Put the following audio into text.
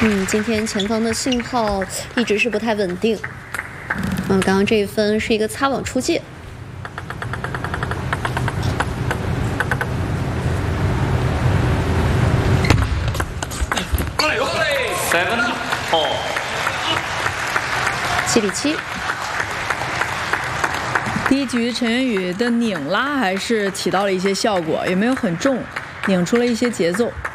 今天前方的信号一直是不太稳定。刚刚这一分是一个擦网出界。7-7。 第一局陈元宇的拧拉还是起到了一些效果，也没有很重，拧出了一些节奏。